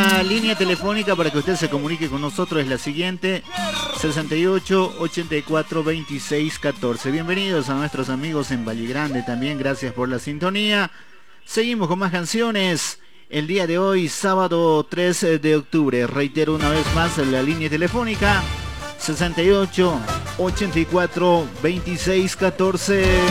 La línea telefónica para que usted se comunique con nosotros es la siguiente: 68 84 26 14. Bienvenidos a nuestros amigos en Valle Grande también, gracias por la sintonía. Seguimos con más canciones. El día de hoy, sábado 3 de octubre. Reitero una vez más la línea telefónica: 68 84 26 14.